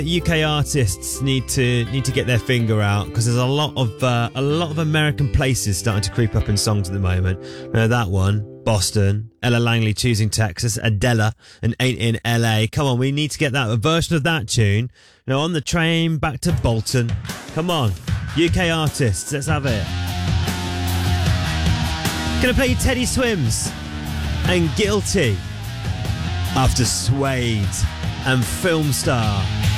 UK artists need to get their finger out, because there's a lot of American places starting to creep up in songs at the moment. That one, Boston, Ella Langley choosing Texas, Adela and Ain't in LA. Come on, we need to get a version of that tune. On the train back to Bolton. Come on, UK artists, let's have it. Gonna play you Teddy Swims and Guilty after Suede and Film Star.